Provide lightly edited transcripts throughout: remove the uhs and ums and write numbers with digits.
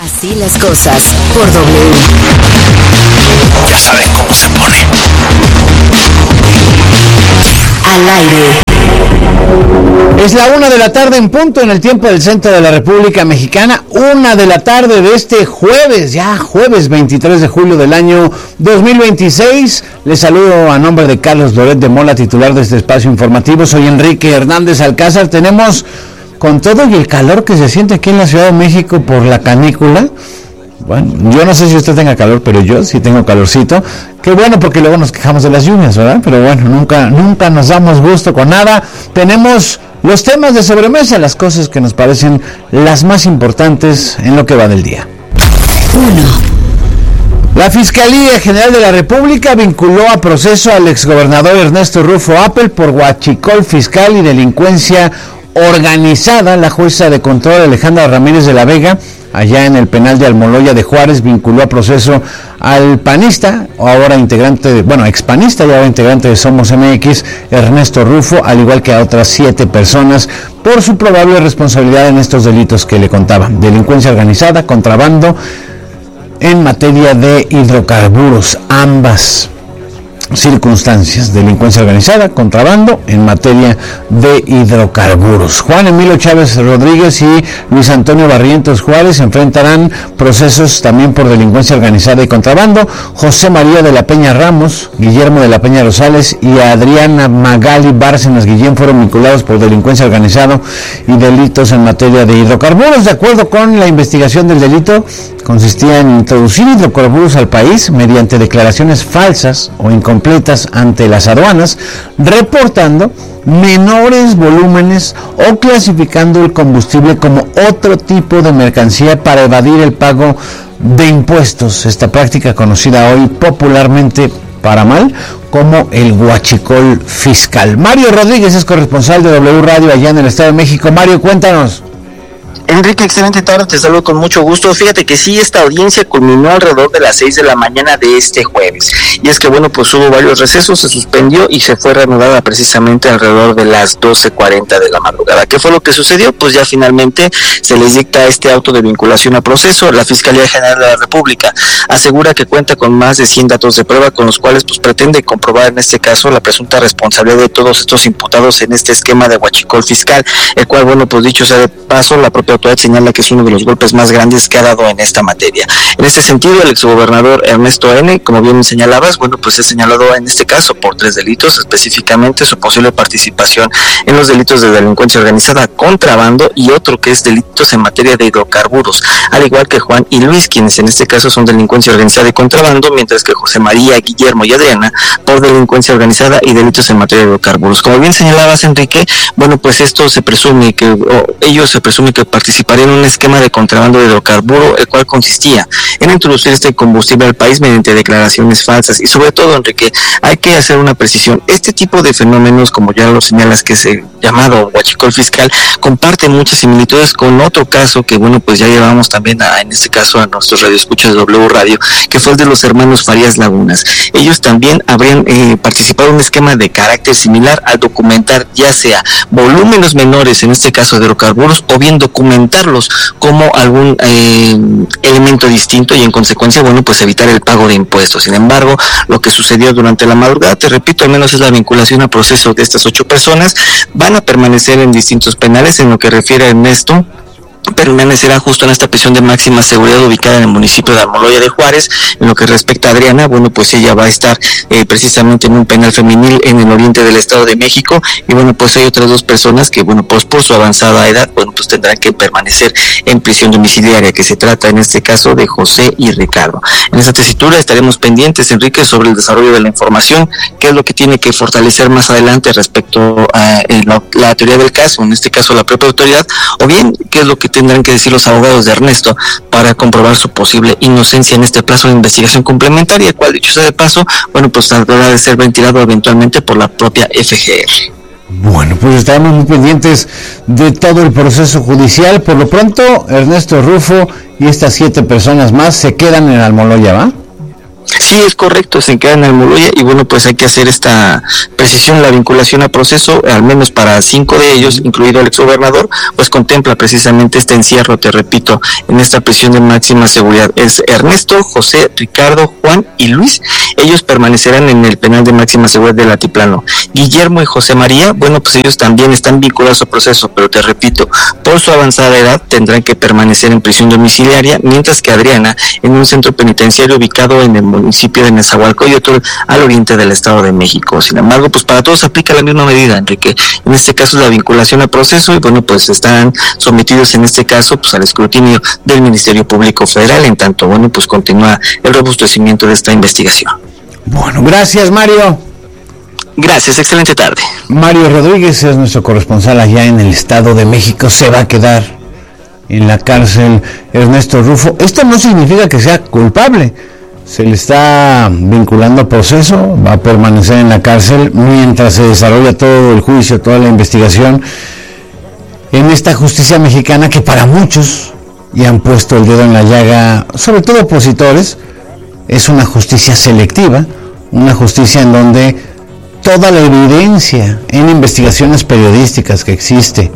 Así las cosas por W. Ya saben cómo se pone. Al aire. Es la 1 de la tarde en punto en el tiempo del centro de la República Mexicana. 1 de la tarde de este jueves, ya jueves 23 de julio del año 2026. Les saludo a nombre de Carlos Loret de Mola, titular de este espacio informativo. Soy Enrique Hernández Alcázar. Tenemos, con todo y el calor que se siente aquí en la Ciudad de México por la canícula, bueno, yo no sé si usted tenga calor, pero yo sí tengo calorcito. Qué bueno, porque luego nos quejamos de las lluvias, ¿verdad? Pero bueno, nunca nos damos gusto con nada. Tenemos los temas de sobremesa, las cosas que nos parecen las más importantes en lo que va del día. 1. La Fiscalía General de la República vinculó a proceso al exgobernador Ernesto Rufo Appel por huachicol fiscal y delincuencia organizada. La jueza de control Alejandra Ramírez de la Vega, allá en el penal de Almoloya de Juárez, vinculó a proceso al panista, ahora integrante, expanista y ahora integrante de Somos MX, Ernesto Rufo, al igual que a otras 7 personas, por su probable responsabilidad en estos delitos que le contaba: delincuencia organizada, contrabando en materia de hidrocarburos, ambas circunstancias, delincuencia organizada, contrabando en materia de hidrocarburos. Juan Emilio Chávez Rodríguez y Luis Antonio Barrientos Juárez enfrentarán procesos también por delincuencia organizada y contrabando. José María de la Peña Ramos, Guillermo de la Peña Rosales y Adriana Magali Bárcenas Guillén fueron vinculados por delincuencia organizada y delitos en materia de hidrocarburos. De acuerdo con la investigación, del delito consistía en introducir hidrocarburos al país mediante declaraciones falsas o incompletas ante las aduanas, reportando menores volúmenes o clasificando el combustible como otro tipo de mercancía para evadir el pago de impuestos. Esta práctica, conocida hoy popularmente para mal como el huachicol fiscal. Mario Rodríguez es corresponsal de W Radio allá en el Estado de México. Mario, cuéntanos. Enrique, excelente tarde, te saludo con mucho gusto. Fíjate que sí, esta audiencia culminó alrededor de las 6 de la mañana de este jueves. Y es que pues hubo varios recesos, se suspendió y se fue reanudada precisamente alrededor de las 12:40 de la madrugada. ¿Qué fue lo que sucedió? Pues ya finalmente se les dicta este auto de vinculación a proceso. La Fiscalía General de la República asegura que cuenta con más de 100 datos de prueba con los cuales pretende comprobar en este caso la presunta responsabilidad de todos estos imputados en este esquema de huachicol fiscal, el cual, dicho sea de paso, la propia autoridad señala que es uno de los golpes más grandes que ha dado en esta materia. En este sentido, el exgobernador Ernesto N., como bien señalabas, es señalado en este caso por 3 delitos, específicamente su posible participación en los delitos de delincuencia organizada, contrabando y otro que es delitos en materia de hidrocarburos, al igual que Juan y Luis, quienes en este caso son delincuencia organizada y contrabando, mientras que José María, Guillermo y Adriana por delincuencia organizada y delitos en materia de hidrocarburos. Como bien señalabas, Enrique, esto se presume que, ellos se presume que participarían en un esquema de contrabando de hidrocarburo, el cual consistía en introducir este combustible al país mediante declaraciones falsas. Y sobre todo, Enrique, hay que hacer una precisión: este tipo de fenómenos, como ya lo señalas, que es llamado huachicol fiscal, comparte muchas similitudes con otro caso que ya llevamos también en este caso a nuestros radioescuchas de W Radio, que fue el de los hermanos Farías Lagunas. Ellos también habrían participado en un esquema de carácter similar al documentar ya sea volúmenes menores, en este caso de hidrocarburos, o bien documentarlos como algún elemento distinto y en consecuencia, evitar el pago de impuestos. Sin embargo, lo que sucedió durante la madrugada, te repito, al menos es la vinculación a proceso de estas 8 personas. Van a permanecer en distintos penales. En lo que refiere a Ernesto, permanecerá justo en esta prisión de máxima seguridad ubicada en el municipio de Almoloya de Juárez. En lo que respecta a Adriana, ella va a estar precisamente en un penal femenil en el oriente del Estado de México, y hay otras 2 personas que por su avanzada edad tendrán que permanecer en prisión domiciliaria, que se trata en este caso de José y Ricardo. En esta tesitura estaremos pendientes, Enrique, sobre el desarrollo de la información, qué es lo que tiene que fortalecer más adelante respecto a la teoría del caso, en este caso la propia autoridad, o bien qué es lo que tendrán que decir los abogados de Ernesto para comprobar su posible inocencia en este plazo de investigación complementaria, el cual, dicho sea de paso, tratará de ser ventilado eventualmente por la propia FGR. Bueno, estaremos muy pendientes de todo el proceso judicial. Por lo pronto, Ernesto Rufo y estas 7 personas más se quedan en Almoloya, ¿va? Sí, es correcto, se queda en Almoloya y bueno, pues hay que hacer esta precisión, la vinculación a proceso, al menos para 5 de ellos, incluido el exgobernador, pues contempla precisamente este encierro, te repito, en esta prisión de máxima seguridad. Es Ernesto, José, Ricardo, Juan y Luis, ellos permanecerán en el penal de máxima seguridad del Altiplano. Guillermo y José María, bueno, pues ellos también están vinculados a proceso, pero te repito, por su avanzada edad tendrán que permanecer en prisión domiciliaria, mientras que Adriana en un centro penitenciario ubicado en el municipio de Nezahualcóyotl, al oriente del Estado de México. Sin embargo, pues para todos aplica la misma medida, Enrique. En este caso la vinculación a proceso y bueno, pues están sometidos en este caso pues al escrutinio del Ministerio Público Federal, en tanto, bueno, pues continúa el robustecimiento de esta investigación. Bueno, gracias, Mario. Gracias, excelente tarde. Mario Rodríguez es nuestro corresponsal allá en el Estado de México. Se va a quedar en la cárcel Ernesto Rufo. Esto no significa que sea culpable. Se le está vinculando a proceso, va a permanecer en la cárcel mientras se desarrolla todo el juicio, toda la investigación en esta justicia mexicana que para muchos, y han puesto el dedo en la llaga, sobre todo opositores, es una justicia selectiva, una justicia en donde toda la evidencia en investigaciones periodísticas que existe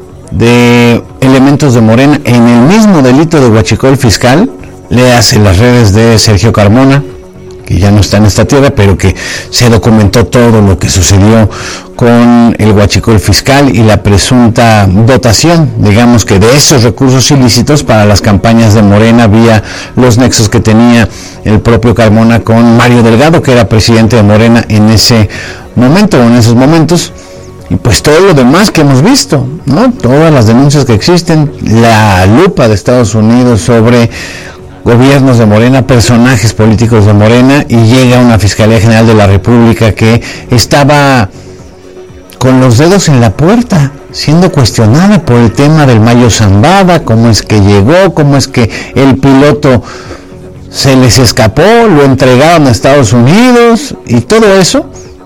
de elementos de Morena en el mismo delito de huachicol fiscal, le hace las redes de Sergio Carmona, que ya no está en esta tierra, pero que se documentó todo lo que sucedió con el huachicol fiscal y la presunta dotación, digamos que de esos recursos ilícitos para las campañas de Morena vía los nexos que tenía el propio Carmona con Mario Delgado, que era presidente de Morena en ese momento o en esos momentos. Y pues todo lo demás que hemos visto, ¿no? Todas las denuncias que existen, la lupa de Estados Unidos sobre gobiernos de Morena, personajes políticos de Morena, y llega una Fiscalía General de la República que estaba con los dedos en la puerta, siendo cuestionada por el tema del Mayo Zambada, cómo es que llegó, cómo es que el piloto se les escapó, lo entregaron a Estados Unidos, y todo eso,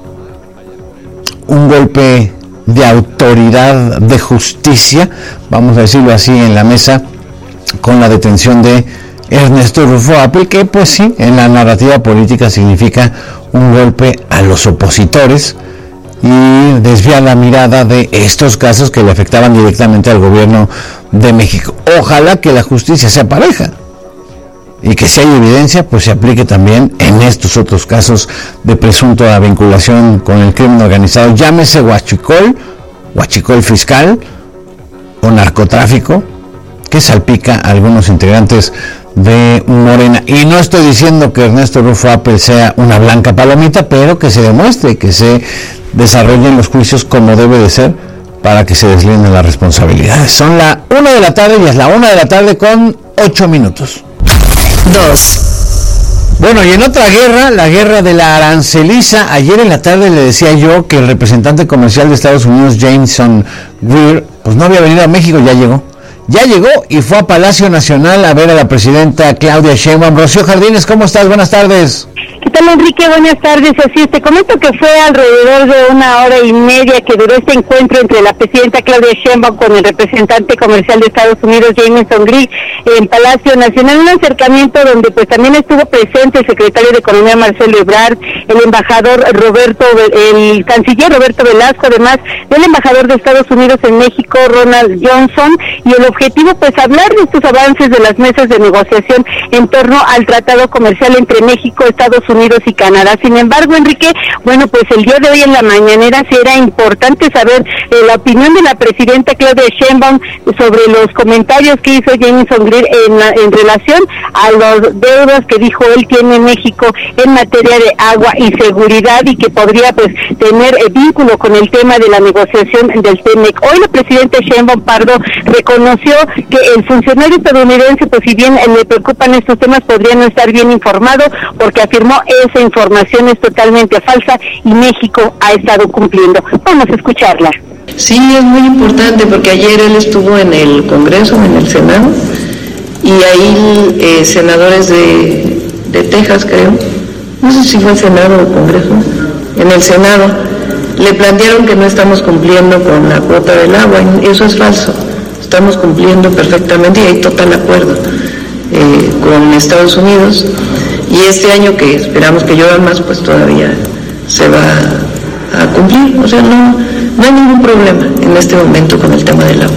un golpe de autoridad, de justicia, vamos a decirlo así, en la mesa, con la detención de Ernesto Rufo Appel, que pues sí, en la narrativa política significa un golpe a los opositores y desviar la mirada de estos casos que le afectaban directamente al gobierno de México. Ojalá que la justicia sea pareja y que si hay evidencia, pues se aplique también en estos otros casos de presunta vinculación con el crimen organizado, llámese huachicol fiscal o narcotráfico, que salpica a algunos integrantes de Morena. Y no estoy diciendo que Ernesto Rufo Appel sea una blanca palomita, pero que se demuestre, que se desarrollen los juicios como debe de ser para que se deslinden las responsabilidades. Son la 1 de la tarde y es la 1 de la tarde con 8 minutos. 2. Bueno, y en otra guerra, la guerra de la aranceliza, ayer en la tarde le decía yo que el representante comercial de Estados Unidos, Jameson Greer, pues no había venido a México, ya llegó y fue a Palacio Nacional a ver a la presidenta Claudia Sheinbaum. Rocío Jardines, ¿cómo estás? Buenas tardes. ¿Qué tal, Enrique? Buenas tardes. Así es, te comento que fue alrededor de 1 hora y media que duró este encuentro entre la presidenta Claudia Sheinbaum con el representante comercial de Estados Unidos, Jameson Greer, en Palacio Nacional. Un acercamiento donde pues también estuvo presente el secretario de Economía, Marcelo Ebrard, el embajador el canciller Roberto Velasco, además del embajador de Estados Unidos en México, Ronald Johnson, y el objetivo pues hablar de estos avances de las mesas de negociación en torno al tratado comercial entre México, Estados Unidos y Canadá. Sin embargo, Enrique, bueno, pues el día de hoy en la mañanera sí era importante saber la opinión de la presidenta Claudia Sheinbaum sobre los comentarios que hizo Jameson Greer en relación a las deudas que dijo él tiene México en materia de agua y seguridad y que podría pues tener vínculo con el tema de la negociación del TEMEC. Hoy la presidenta Sheinbaum Pardo reconoció que el funcionario estadounidense, pues si bien le preocupan estos temas, podría no estar bien informado, porque afirmó esa información es totalmente falsa y México ha estado cumpliendo. Vamos a escucharla. Sí, es muy importante porque ayer él estuvo en el Congreso, en el Senado, y ahí senadores de Texas, creo, no sé si fue el Senado o el Congreso, en el Senado, le plantearon que no estamos cumpliendo con la cuota del agua, y eso es falso, estamos cumpliendo perfectamente y hay total acuerdo con Estados Unidos. Y este año que esperamos que llueva más, pues todavía se va a cumplir. O sea, no hay ningún problema en este momento con el tema del agua.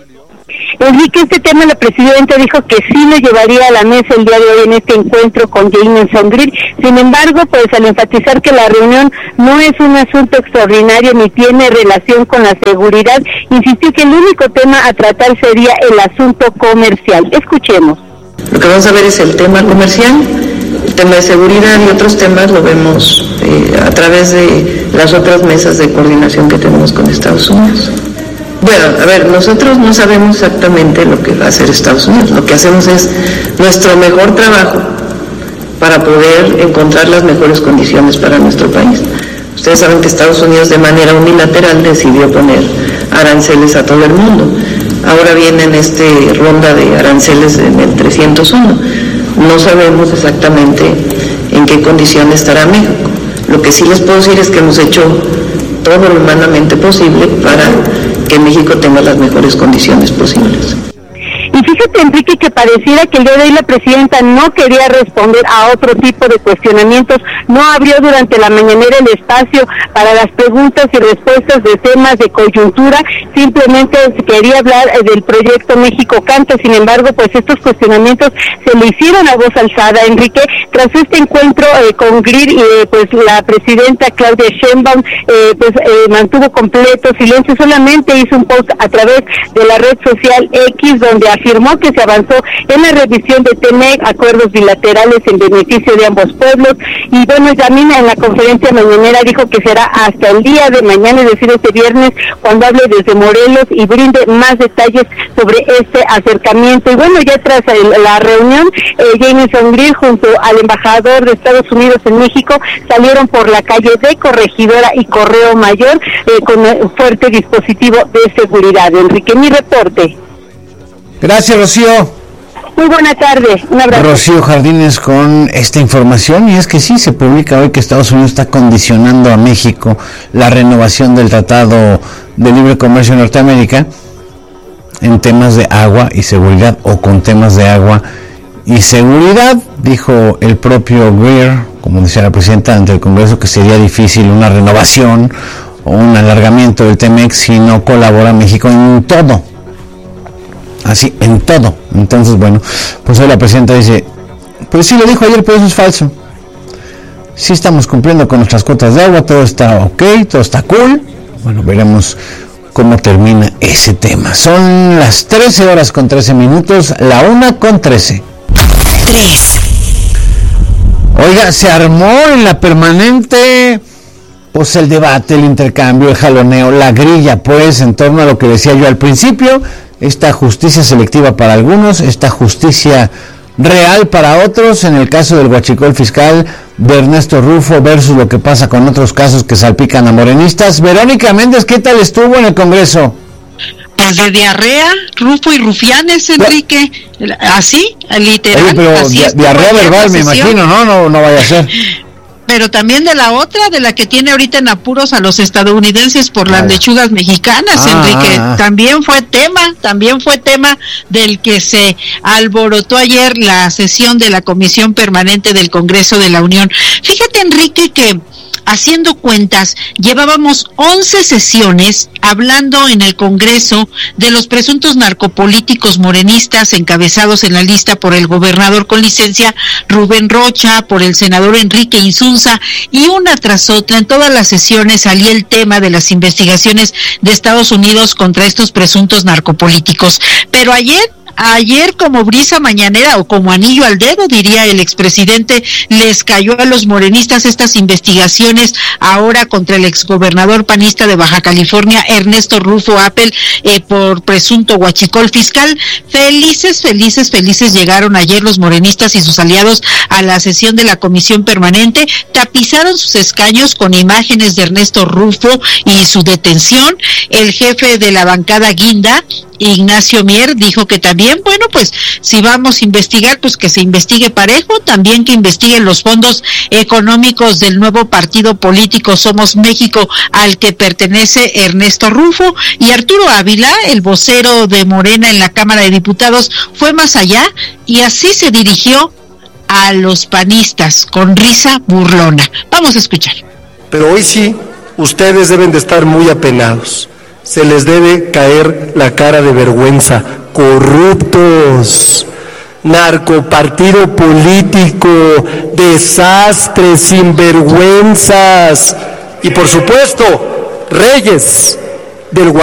Enrique, este tema la presidenta dijo que sí lo llevaría a la mesa el día de hoy en este encuentro con Jameson Green. Sin embargo, pues al enfatizar que la reunión no es un asunto extraordinario ni tiene relación con la seguridad, insistió que el único tema a tratar sería el asunto comercial. Escuchemos. Lo que vamos a ver es el tema comercial, el tema de seguridad y otros temas lo vemos a través de las otras mesas de coordinación que tenemos con Estados Unidos. Bueno, a ver, nosotros no sabemos exactamente lo que va a hacer Estados Unidos. Lo que hacemos es nuestro mejor trabajo para poder encontrar las mejores condiciones para nuestro país. Ustedes saben que Estados Unidos de manera unilateral decidió poner aranceles a todo el mundo. Ahora viene en esta ronda de aranceles en el 301. No sabemos exactamente en qué condiciones estará México. Lo que sí les puedo decir es que hemos hecho todo lo humanamente posible para que México tenga las mejores condiciones posibles. Y fíjate, Enrique, que pareciera que el día de hoy la presidenta no quería responder a otro tipo de cuestionamientos, no abrió durante la mañanera el espacio para las preguntas y respuestas de temas de coyuntura, simplemente quería hablar del proyecto México Canta. Sin embargo, pues estos cuestionamientos se le hicieron a voz alzada, Enrique. Tras este encuentro con Greer, pues la presidenta Claudia Sheinbaum mantuvo completo silencio, solamente hizo un post a través de la red social X donde afirmó que se avanzó en la revisión de TEMEC, acuerdos bilaterales en beneficio de ambos pueblos. Y bueno, Yamina en la conferencia mañanera dijo que será hasta el día de mañana, es decir, este viernes, cuando hable desde Morelos y brinde más detalles sobre este acercamiento. Y bueno, ya tras la reunión, Jameson Green junto al embajador de Estados Unidos en México salieron por la calle de Corregidora y Correo Mayor con un fuerte dispositivo de seguridad. Enrique, mi reporte. Gracias, Rocío. Muy buena tarde, un abrazo. Rocío Jardines con esta información, y es que sí, se publica hoy que Estados Unidos está condicionando a México la renovación del Tratado de Libre Comercio de Norteamérica en temas de agua y seguridad, o con temas de agua y seguridad. Dijo el propio Greer, como decía la presidenta ante el Congreso, que sería difícil una renovación o un alargamiento del TEMEC si no colabora México en todo. Así, en todo. Entonces, bueno, pues hoy la presidenta dice, pues sí lo dijo ayer, pero eso es falso. Sí estamos cumpliendo con nuestras cuotas de agua, todo está ok, todo está cool. Bueno, veremos cómo termina ese tema. Son las 13:13, la 1:13. 3. Oiga, se armó en la permanente, pues el debate, el intercambio, el jaloneo, la grilla, pues, en torno a lo que decía yo al principio. Esta justicia selectiva para algunos, esta justicia real para otros, en el caso del huachicol fiscal de Ernesto Rufo versus lo que pasa con otros casos que salpican a morenistas. Verónica Méndez, ¿qué tal estuvo en el Congreso? Pues de diarrea, Rufo y Rufianes, Enrique, así, literal. Oye, pero así diarrea verbal, me imagino, no vaya a ser. Pero también de la otra, de la que tiene ahorita en apuros a los estadounidenses por las lechugas mexicanas, Enrique, también fue tema del que se alborotó ayer la sesión de la Comisión Permanente del Congreso de la Unión. Fíjate, Enrique, que haciendo cuentas, llevábamos 11 sesiones hablando en el Congreso de los presuntos narcopolíticos morenistas encabezados en la lista por el gobernador con licencia Rubén Rocha, por el senador Enrique Insunza, y una tras otra en todas las sesiones salía el tema de las investigaciones de Estados Unidos contra estos presuntos narcopolíticos. Pero ayer como brisa mañanera o como anillo al dedo, diría el expresidente, les cayó a los morenistas estas investigaciones ahora contra el exgobernador panista de Baja California, Ernesto Rufo Appel, por presunto huachicol fiscal. Felices llegaron ayer los morenistas y sus aliados a la sesión de la Comisión Permanente, tapizaron sus escaños con imágenes de Ernesto Rufo y su detención. El jefe de la bancada guinda, Ignacio Mier, dijo que también, bueno, pues si vamos a investigar, pues que se investigue parejo, también que investiguen los fondos económicos del nuevo partido político Somos México al que pertenece Ernesto Rufo. Y Arturo Ávila, el vocero de Morena en la Cámara de Diputados, fue más allá y así se dirigió a los panistas con risa burlona. Vamos a escuchar. Pero hoy sí, ustedes deben de estar muy apenados. Se les debe caer la cara de vergüenza. Corruptos, narcopartido político, desastres, sinvergüenzas y por supuesto, reyes del